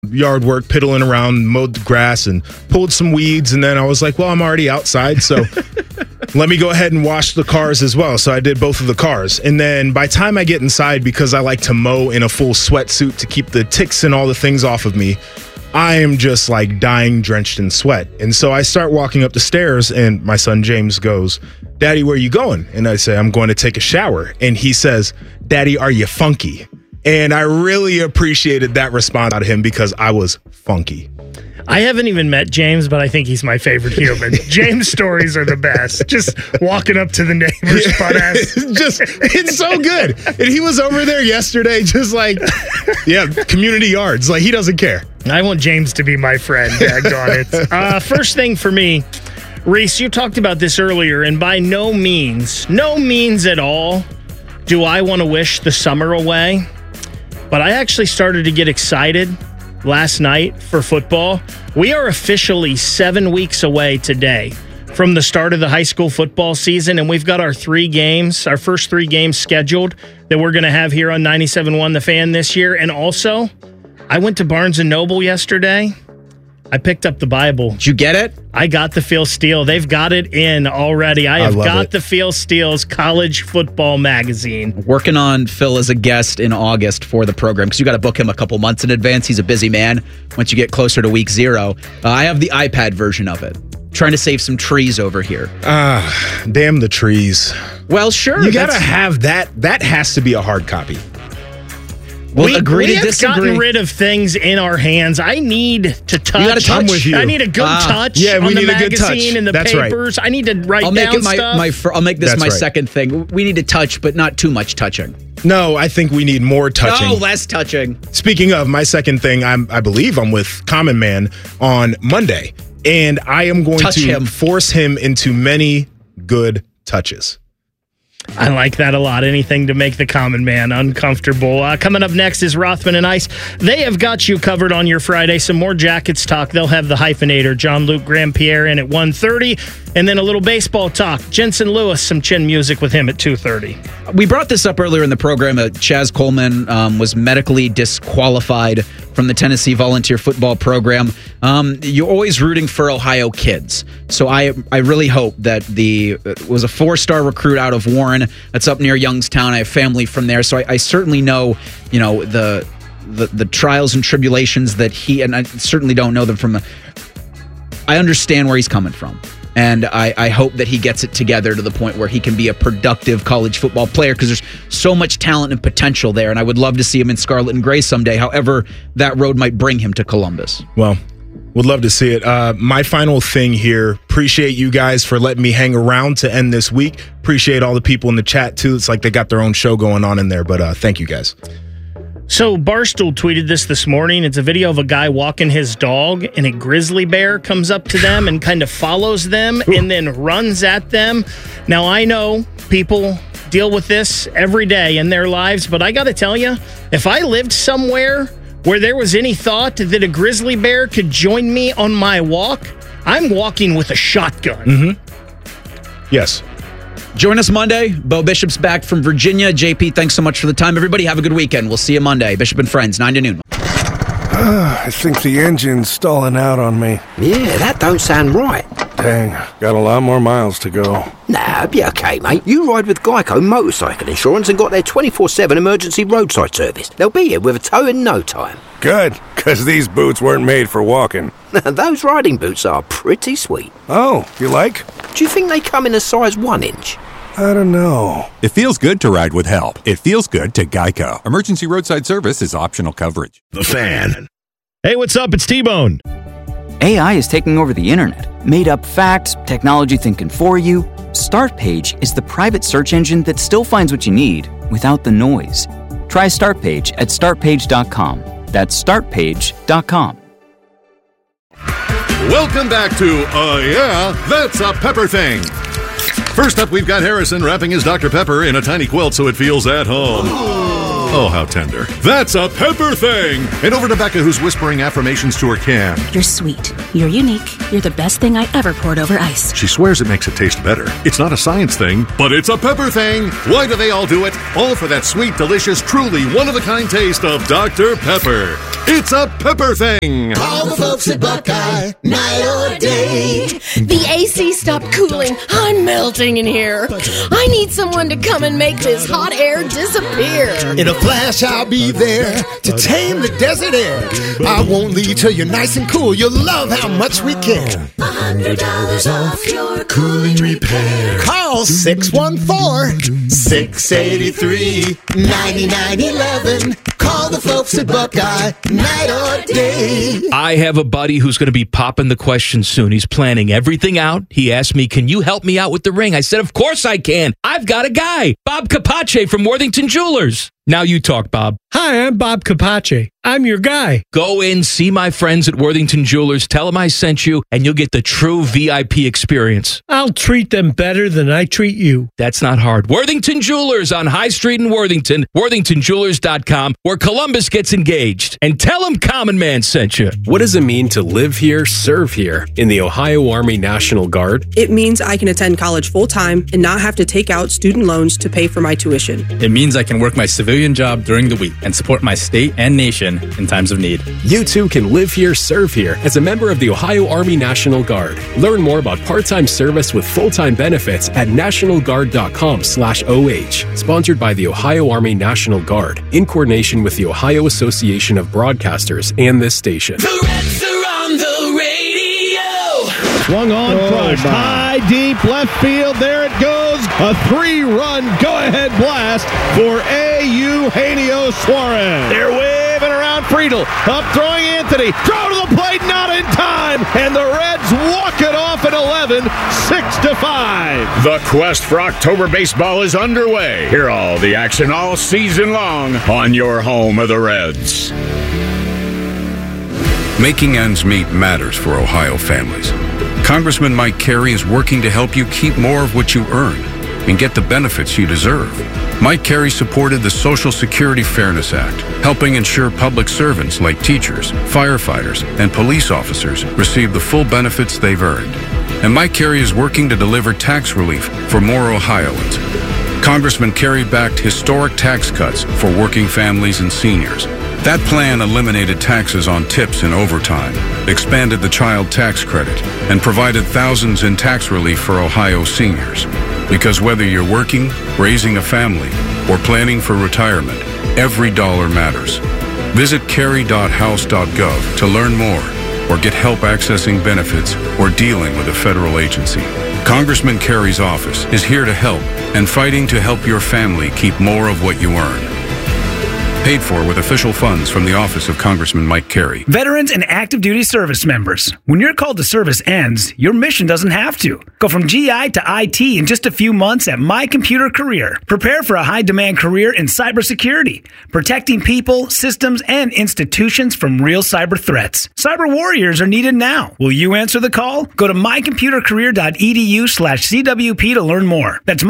yard work, piddling around, mowed the grass, and pulled some weeds. And then I was like, well, I'm already outside, so let me go ahead and wash the cars as well. So I did both of the cars. And then by the time I get inside, because I like to mow in a full sweatsuit to keep the ticks and all the things off of me, I am just like dying, drenched in sweat. And so I start walking up the stairs, and my son James goes, Daddy, where are you going? And I say, I'm going to take a shower. And he says, Daddy, are you funky? And I really appreciated that response out of him because I was funky. I haven't even met James, but I think he's my favorite human. James' stories are the best. Just walking up to the neighbor's butt ass. It's so good. And he was over there yesterday just like, community yards. Like, he doesn't care. I want James to be my friend. Daggone it. First thing for me, Reese, you talked about this earlier, and by no means at all do I want to wish the summer away. But I actually started to get excited last night for football. We are officially 7 weeks away today from the start of the high school football season, and we've got our first 3 games scheduled that we're going to have here on 97.1 The Fan this year. And also, I went to Barnes & Noble yesterday. I picked up the Bible. Did you get it? I got the Phil Steele. They've got it in already. I have got the Phil Steele's College Football Magazine. Working on Phil as a guest in August for the program because you got to book him a couple months in advance. He's a busy man once you get closer to week 0. I have the iPad version of it. Trying to save some trees over here. Damn the trees. Well, sure. You got to have that. That has to be a hard copy. We have gotten rid of things in our hands. I need to touch. You got to touch. I'm with you. I need a good touch on the magazine and the papers. Right. I need to write down stuff. I'll make this my second thing. We need to touch, but not too much touching. No, I think we need more touching. No, less touching. Speaking of, my second thing, I believe I'm with Common Man on Monday, and I am going to force him into many good touches. I like that a lot. Anything to make the common man uncomfortable. Coming up next is Rothman and Ice. They have got you covered on your Friday. Some more Jackets talk. They'll have the hyphenator, Jean-Luc Grandpierre, in at 1:30. And then a little baseball talk. Jensen Lewis, some chin music with him at 2:30. We brought this up earlier in the program. Chaz Coleman was medically disqualified from the Tennessee Volunteer Football Program. You're always rooting for Ohio kids. So I really hope that was a 4-star recruit out of Warren. That's up near Youngstown. I have family from there. So I certainly know, the trials and tribulations that and I certainly don't know them from I understand where he's coming from. And I hope that he gets it together to the point where he can be a productive college football player because there's so much talent and potential there. And I would love to see him in Scarlet and Gray someday. However, that road might bring him to Columbus. Well, would love to see it. My final thing here, appreciate you guys for letting me hang around to end this week. Appreciate all the people in the chat, too. It's like they got their own show going on in there. But thank you, guys. So Barstool tweeted this morning. It's a video of a guy walking his dog, and a grizzly bear comes up to them and kind of follows them and then runs at them. Now, I know people deal with this every day in their lives, but I got to tell you, if I lived somewhere where there was any thought that a grizzly bear could join me on my walk, I'm walking with a shotgun. Mm-hmm. Yes. Join us Monday. Bo Bishop's back from Virginia. JP, thanks so much for the time. Everybody have a good weekend. We'll see you Monday. Bishop and Friends, 9 to noon. I think the engine's stalling out on me. Yeah, that don't sound right. Dang, got a lot more miles to go. Nah, be okay, mate. You ride with Geico Motorcycle Insurance and got their 24/7 emergency roadside service. They'll be here with a tow in no time. Good, because these boots weren't made for walking. Those riding boots are pretty sweet. Oh, you like? Do you think they come in a size 1 inch? I don't know. It feels good to ride with help. It feels good to Geico. Emergency roadside service is optional coverage. The Fan. Hey, what's up? It's T-Bone. AI is taking over the internet. Made up facts, technology thinking for you. Startpage is the private search engine that still finds what you need without the noise. Try Startpage at startpage.com. That's startpage.com. Welcome back to Yeah, That's a Pepper Thing. First up, we've got Harrison wrapping his Dr. Pepper in a tiny quilt so it feels at home. Oh, how tender. That's a pepper thing. And over to Becca, who's whispering affirmations to her can. You're sweet. You're unique. You're the best thing I ever poured over ice. She swears it makes it taste better. It's not a science thing, but it's a pepper thing. Why do they all do it? All for that sweet, delicious, truly one-of-a-kind taste of Dr. Pepper. It's a pepper thing. Call the folks at Buckeye, night or day. The AC stopped cooling. I'm melting in here. I need someone to come and make this hot air disappear. In a flash, I'll be there to tame the desert air. I won't leave till you're nice and cool. You'll love how much we care. $100 off your cooling repair. Call 614-683-9911. Call the folks at Buckeye, night or day. I have a buddy who's going to be popping the question soon. He's planning everything out. He asked me, can you help me out with the ring? I said, of course I can. I've got a guy, Bob Capace from Worthington Jewelers. Now you talk, Bob. Hi, I'm Bob Capace. I'm your guy. Go in, see my friends at Worthington Jewelers, tell them I sent you, and you'll get the true VIP experience. I'll treat them better than I treat you. That's not hard. Worthington Jewelers on High Street in Worthington, worthingtonjewelers.com, where Columbus gets engaged. And tell them Common Man sent you. What does it mean to live here, serve here in the Ohio Army National Guard? It means I can attend college full-time and not have to take out student loans to pay for my tuition. It means I can work my civilian job during the week and support my state and nation in times of need. You too can live here, serve here as a member of the Ohio Army National Guard. Learn more about part-time service with full-time benefits at nationalguard.com/OH. Sponsored by the Ohio Army National Guard in coordination with the Ohio Association of Broadcasters and this station. The Reds are on the radio. Swung on, crushed, high, deep, left field. There it goes. A 3-run go-ahead blast for Eugenio Suarez. They're waving around Friedel. Up throwing Anthony. Throw to the plate, not in time. And the Reds walk it off at 11, 6-5. The quest for October baseball is underway. Hear all the action all season long on your home of the Reds. Making ends meet matters for Ohio families. Congressman Mike Carey is working to help you keep more of what you earn and get the benefits you deserve. Mike Carey supported the Social Security Fairness Act, helping ensure public servants like teachers, firefighters, and police officers receive the full benefits they've earned. And Mike Carey is working to deliver tax relief for more Ohioans. Congressman Carey backed historic tax cuts for working families and seniors. That plan eliminated taxes on tips and overtime, expanded the child tax credit, and provided thousands in tax relief for Ohio seniors. Because whether you're working, raising a family, or planning for retirement, every dollar matters. Visit carey.house.gov to learn more or get help accessing benefits or dealing with a federal agency. Congressman Carey's office is here to help and fighting to help your family keep more of what you earn. Paid for with official funds from the office of Congressman Mike Carey. Veterans and active duty service members. When your call to service ends, your mission doesn't have to. Go from GI to IT in just a few months at My Computer Career. Prepare for a high-demand career in cybersecurity, protecting people, systems, and institutions from real cyber threats. Cyber warriors are needed now. Will you answer the call? Go to mycomputercareer.edu/CWP to learn more. That's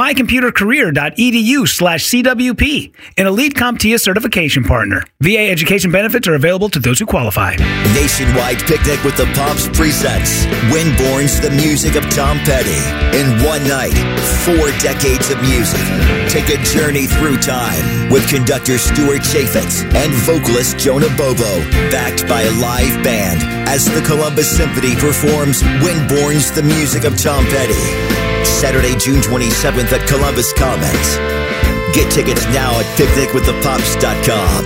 mycomputercareer.edu/CWP. An Elite CompTIA certification partner. VA education benefits are available to those who qualify. Nationwide Picnic with the Pops presents Windborne's The Music of Tom Petty. In one night, 4 decades of music. Take a journey through time with conductor Stuart Chaffetz and vocalist Jonah Bobo, backed by a live band as the Columbus Symphony performs Windborne's The Music of Tom Petty. Saturday, June 27th at Columbus Commons. Get tickets now at picnicwiththepops.com.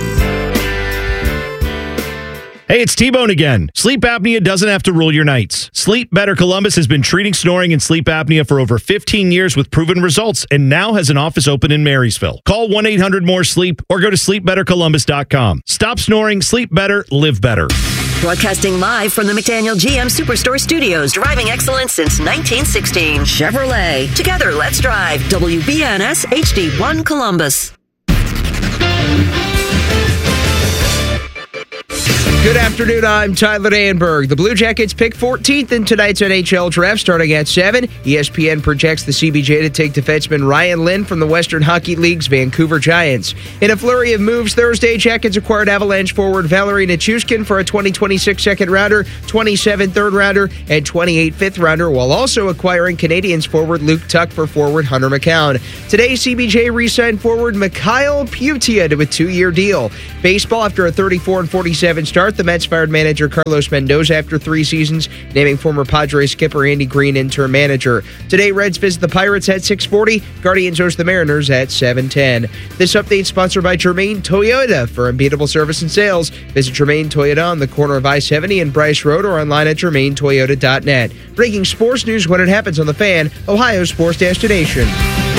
Hey, it's T-Bone again. Sleep apnea doesn't have to rule your nights. Sleep Better Columbus has been treating snoring and sleep apnea for over 15 years with proven results and now has an office open in Marysville. Call 1-800-MORE-SLEEP or go to sleepbettercolumbus.com. Stop snoring, sleep better, live better. Broadcasting live from the McDaniel GM Superstore Studios, driving excellence since 1916. Chevrolet. Together, let's drive. WBNS HD1 Columbus. Good afternoon, I'm Tyler Danberg. The Blue Jackets pick 14th in tonight's NHL draft starting at 7. ESPN projects the CBJ to take defenseman Ryan Lynn from the Western Hockey League's Vancouver Giants. In a flurry of moves Thursday, Jackets acquired Avalanche forward Valerie Nichushkin for a 2026 second-rounder, 27 third-rounder, and 28 fifth-rounder, while also acquiring Canadiens forward Luke Tuck for forward Hunter McCown. Today, CBJ re-signed forward Mikhail Putia to a 2-year deal. Baseball, after a 34-47 start, the Mets fired manager Carlos Mendoza after 3 seasons, naming former Padres skipper Andy Green interim manager. Today, Reds visit the Pirates at 6:40. Guardians host the Mariners at 7:10. This update sponsored by Germain Toyota. For unbeatable service and sales, visit Germain Toyota on the corner of I-70 and Bryce Road or online at GermainToyota.net. Breaking sports news when it happens on The Fan, Ohio's sports destination.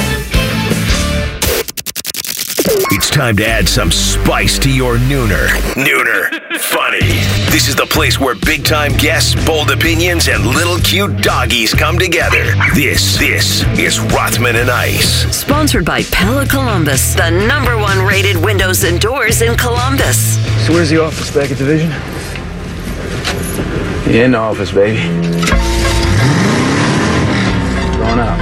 It's time to add some spice to your nooner. Nooner Funny. This is the place where big-time guests, bold opinions, and little cute doggies come together. This is Rothman and Ice. Sponsored by Pella Columbus, the #1 rated windows and doors in Columbus. So where's the office back at Division? In the office, baby. Going out.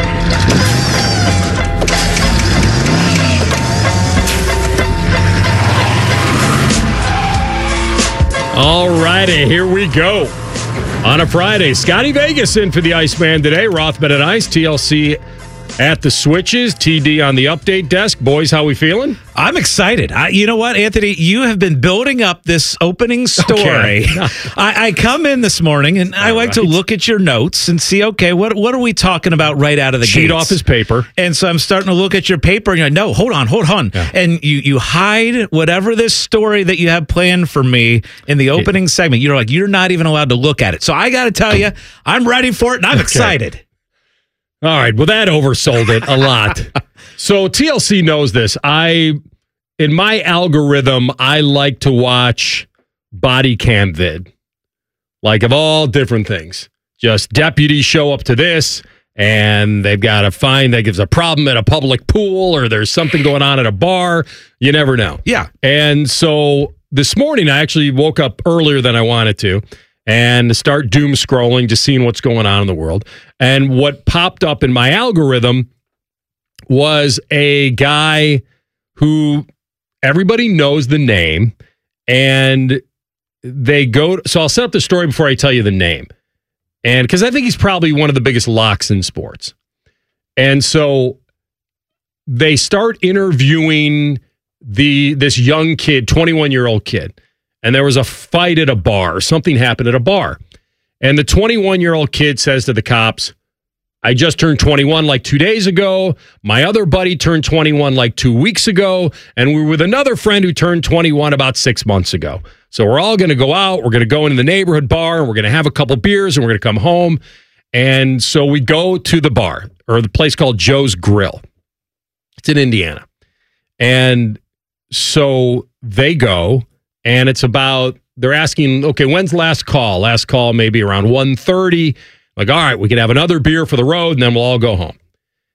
All righty, here we go. On a Friday, Scotty Vegas in for the Iceman today. Rothman and Ice, TLC at the switches, TD on the update desk. Boys, how we feeling? I'm excited. You know what, Anthony? You have been building up this opening story. Okay. I come in this morning, and I like to look at your notes and see, okay, what are we talking about right out of the gate? Cheat off his paper. And so I'm starting to look at your paper, and you're like, no, hold on. Yeah. And you hide whatever this story that you have planned for me in the opening segment. You're like, you're not even allowed to look at it. So I got to tell you, I'm ready for it, and I'm excited. All right. Well, that oversold it a lot. So TLC knows this. In my algorithm, I like to watch body cam vid, like of all different things. Just deputies show up to this, and they've got to find that gives a problem at a public pool, or there's something going on at a bar. You never know. Yeah. And so this morning, I actually woke up earlier than I wanted to, and start doom scrolling, just seeing what's going on in the world. And what popped up in my algorithm was a guy who everybody knows the name, and they go. So I'll set up the story before I tell you the name, and because I think he's probably one of the biggest locks in sports. And so they start interviewing this young kid, 21-year-old kid. And there was a fight at a bar. Something happened at a bar. And the 21-year-old kid says to the cops, I just turned 21 like 2 days ago. My other buddy turned 21 like 2 weeks ago. And we were with another friend who turned 21 about 6 months ago. So we're all going to go out. We're going to go into the neighborhood bar. And we're going to have a couple beers. And we're going to come home. And so we go to the bar, or the place called Joe's Grill. It's in Indiana. And so they go. And it's about, they're asking, okay, when's last call? Last call maybe around 1:30. Like, all right, we can have another beer for the road, and then we'll all go home.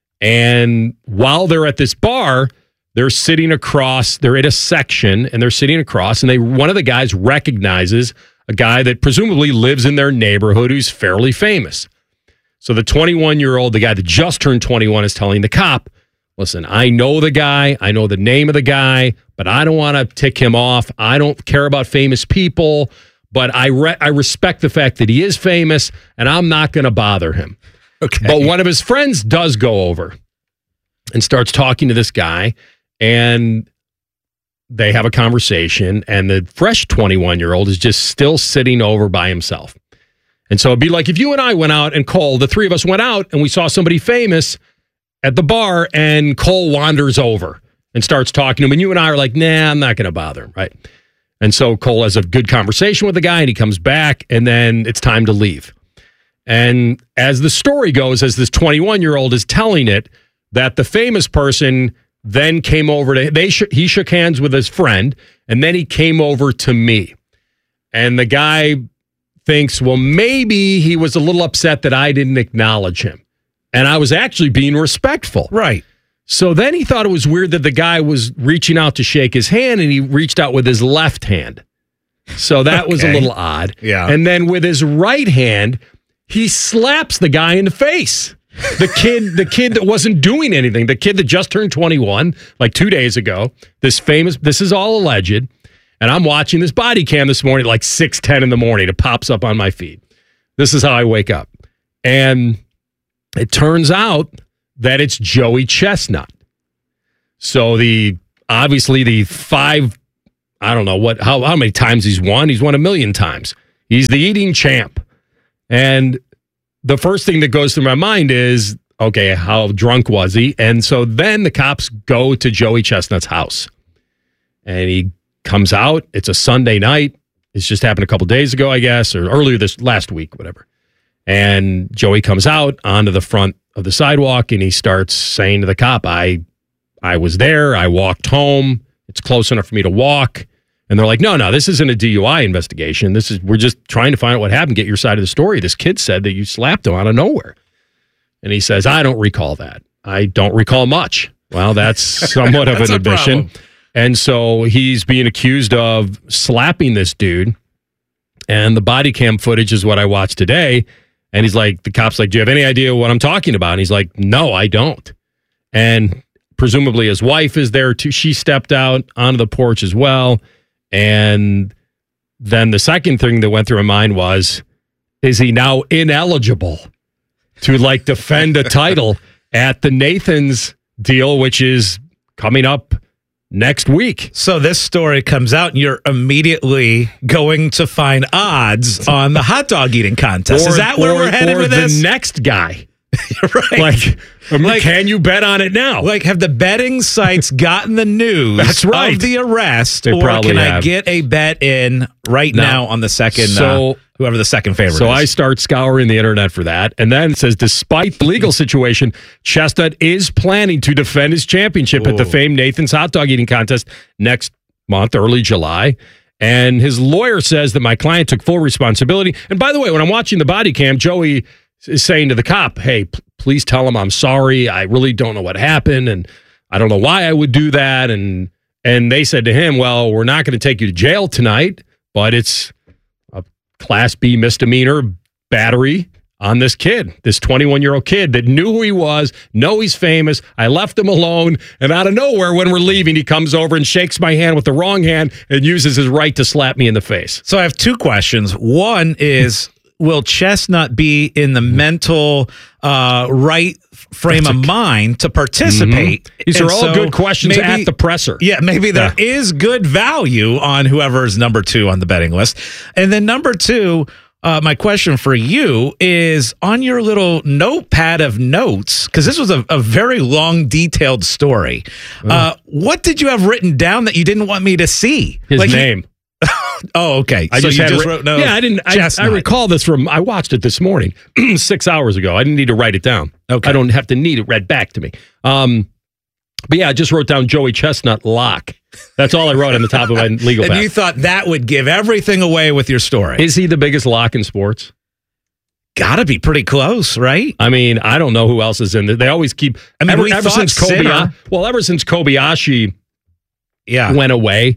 And while they're at this bar, they're sitting across, they're at a section, and they're sitting across, and one of the guys recognizes a guy that presumably lives in their neighborhood who's fairly famous. So the 21-year-old, the guy that just turned 21, is telling the cop, listen, I know the guy, I know the name of the guy, but I don't want to tick him off. I don't care about famous people, but I respect the fact that he is famous, and I'm not going to bother him. Okay. But one of his friends does go over and starts talking to this guy, and they have a conversation, and the fresh 21-year-old is just still sitting over by himself. And so it'd be like if you and I went out, and Cole, the three of us went out, and we saw somebody famous at the bar, and Cole wanders over and starts talking to him, and you and I are like, nah, I'm not going to bother him, right? And so Cole has a good conversation with the guy, and he comes back, and then it's time to leave. And as the story goes, as this 21-year-old is telling it, that the famous person then came over to, he shook hands with his friend, and then he came over to me. And the guy thinks, well, maybe he was a little upset that I didn't acknowledge him. And I was actually being respectful. Right. So then he thought it was weird that the guy was reaching out to shake his hand, and he reached out with his left hand. So that was a little odd. Yeah. And then with his right hand, he slaps the guy in the face. The kid that wasn't doing anything, the kid that just turned 21 like 2 days ago, this is all alleged. And I'm watching this body cam this morning at like 6:10 in the morning. It pops up on my feed. This is how I wake up. And it turns out that it's Joey Chestnut. So obviously the five, I don't know how many times he's won. He's won 1 million times. He's the eating champ. And the first thing that goes through my mind is, okay, how drunk was he? And so then the cops go to Joey Chestnut's house. And he comes out. It's a Sunday night. It's just happened a couple days ago, I guess, or earlier this last week, whatever. And Joey comes out onto the front of the sidewalk and he starts saying to the cop, I was there. I walked home. It's close enough for me to walk. And they're like, no, this isn't a DUI investigation. We're just trying to find out what happened, get your side of the story. This kid said that you slapped him out of nowhere. And he says, I don't recall that. I don't recall much. Well, that's somewhat of an admission. And so he's being accused of slapping this dude. And the body cam footage is what I watched today. And he's like, the cop's like, do you have any idea what I'm talking about? And he's like, no, I don't. And presumably his wife is there too. She stepped out onto the porch as well. And then the second thing that went through my mind was, is he now ineligible to defend a title at the Nathan's deal, which is coming up next week? So this story comes out and you're immediately going to find odds on the hot dog eating contest. Is that where we're headed with this? The next guy. Right. Can you bet on it now? Have the betting sites gotten the news That's right. of the arrest? They or probably can have. I get a bet in right now on the second, whoever the second favorite is? So I start scouring the internet for that. And then it says, despite the legal situation, Chestnut is planning to defend his championship at the famed Nathan's hot dog eating contest next month, early July. And his lawyer says that my client took full responsibility. And by the way, when I'm watching the body cam, Joey is saying to the cop, hey, please tell him I'm sorry. I really don't know what happened. And I don't know why I would do that. And they said to him, well, we're not going to take you to jail tonight, but it's a Class B misdemeanor battery on this kid, this 21-year-old kid that knew who he was, know he's famous. I left him alone. And out of nowhere, when we're leaving, he comes over and shakes my hand with the wrong hand and uses his right to slap me in the face. So I have two questions. One is, will Chestnut be in the mental right frame of mind to participate? Mm-hmm. These are all good questions at the presser. Yeah, maybe there is good value on whoever's number 2 on the betting list. And then number 2, my question for you is on your little notepad of notes, because this was a very long, detailed story. What did you have written down that you didn't want me to see? His name. Oh, okay. I so just you had just wrote no. Yeah, I didn't. I recall this I watched it this morning, 6 hours ago. I didn't need to write it down. Okay. I don't have to need it read back to me. But yeah, I just wrote down Joey Chestnut lock. That's all I wrote on the top of my legal pad. And you thought that would give everything away with your story. Is he the biggest lock in sports? Gotta be pretty close, right? I mean, I don't know who else is in there. They always keep. I mean, ever since Kobayashi went away,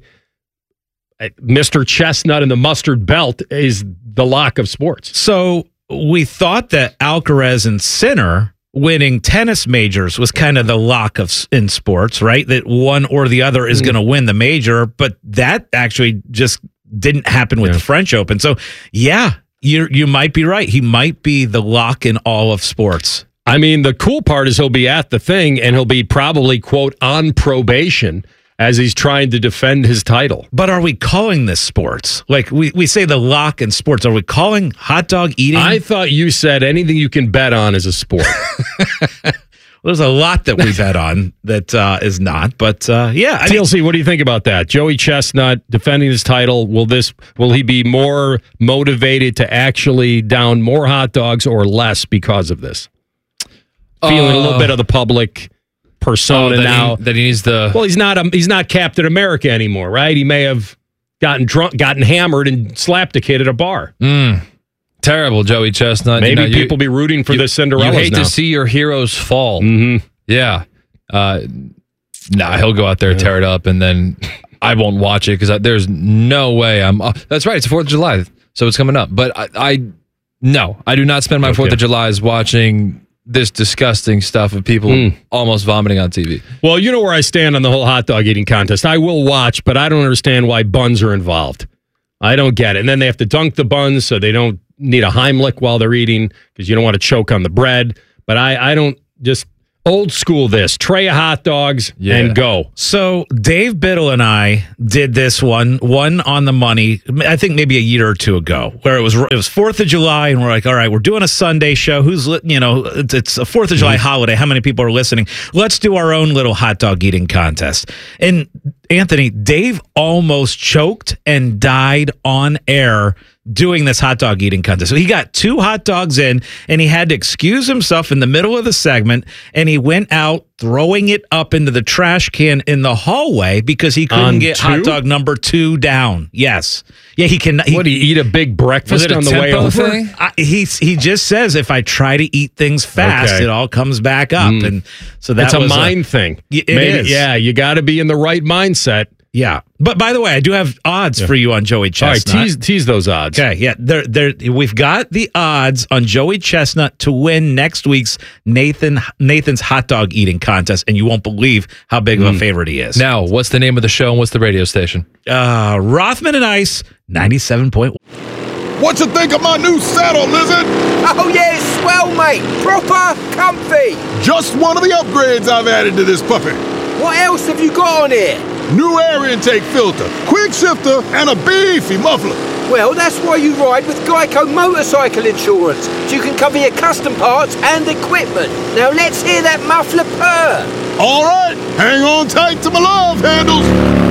Mr. Chestnut and the mustard belt is the lock of sports. So we thought that Alcaraz and Sinner winning tennis majors was kind of the lock in sports, right? That one or the other is going to win the major, but that actually just didn't happen with the French Open. So yeah, you might be right. He might be the lock in all of sports. I mean, the cool part is he'll be at the thing and he'll be probably, quote, on probation as he's trying to defend his title. But are we calling this sports? Like we say the lock in sports. Are we calling hot dog eating? I thought you said anything you can bet on is a sport. There's a lot that we bet on that is not. But yeah. TLC, what do you think about that? Joey Chestnut defending his title. Will he be more motivated to actually down more hot dogs or less because of this? Feeling a little bit of the public persona now that he needs the. Well, he's not Captain America anymore, right? He may have gotten drunk, gotten hammered, and slapped a kid at a bar. Terrible, Joey Chestnut. Maybe people be rooting for the Cinderellas. You hate now. to see your heroes fall. Mm-hmm. Yeah. He'll go out there, tear it up, and then I won't watch it because there's no way I'm. That's right. It's the 4th of July, so it's coming up. But I do not spend my 4th of July's watching this disgusting stuff of people almost vomiting on TV. Well, you know where I stand on the whole hot dog eating contest. I will watch, but I don't understand why buns are involved. I don't get it. And then they have to dunk the buns so they don't need a Heimlich while they're eating because you don't want to choke on the bread. But I don't just old school this. Tray of hot dogs and go. So Dave Biddle and I did this one on the money, I think maybe a year or two ago, where it was 4th of July, and we're like, all right, we're doing a Sunday show. It's a 4th of July holiday. How many people are listening? Let's do our own little hot dog eating contest. And Anthony, Dave almost choked and died on air doing this hot dog eating contest. So he got 2 hot dogs in, and he had to excuse himself in the middle of the segment, and he went out throwing it up into the trash can in the hallway because he couldn't get hot dog number 2 down. Yes. Yeah, he can. What, he eat a big breakfast on the way over? He just says, if I try to eat things fast, it all comes back up. And so that's a mind thing. It is. Yeah, you got to be in the right mindset. Yeah. But by the way, I do have odds for you on Joey Chestnut. All right, tease those odds. Okay, yeah. We've got the odds on Joey Chestnut to win next week's Nathan's hot dog eating contest, and you won't believe how big of a favorite he is. Now, what's the name of the show and what's the radio station? Rothman and Ice, 97.1. What you think of my new saddle, Lizard? Oh, yeah, it's swell, mate. Proper comfy. Just one of the upgrades I've added to this puppy. What else have you got on here? New air intake filter, quick shifter, and a beefy muffler. Well, that's why you ride with Geico Motorcycle Insurance. So you can cover your custom parts and equipment. Now let's hear that muffler purr. All right, hang on tight to my love handles.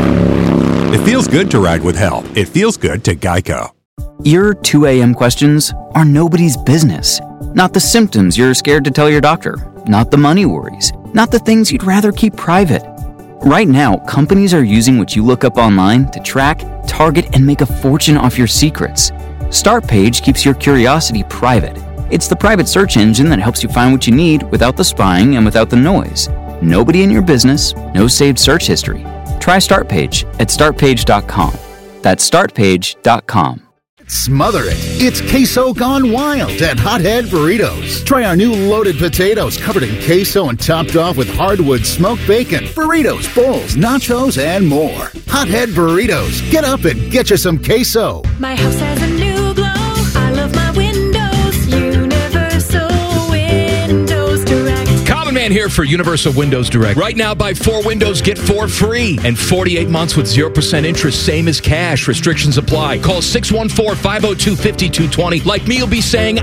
It feels good to ride with help. It feels good to Geico. Your 2 a.m. questions are nobody's business. Not the symptoms you're scared to tell your doctor. Not the money worries. Not the things you'd rather keep private. Right now, companies are using what you look up online to track, target, and make a fortune off your secrets. StartPage keeps your curiosity private. It's the private search engine that helps you find what you need without the spying and without the noise. Nobody in your business, no saved search history. Try StartPage at StartPage.com. That's StartPage.com. Smother it. It's queso gone wild at Hothead Burritos. Try our new loaded potatoes covered in queso and topped off with hardwood smoked bacon, burritos, bowls, nachos, and more. Hothead Burritos. Get up and get you some queso. My house has a new glow. I love my windows. Universal Windows Direct. Common Man here for Universal Windows Direct. Right now, buy 4 windows, get 4 free. And 48 months with 0% interest, same as cash. Restrictions apply. Call 614-502-5220. Like me, you'll be saying,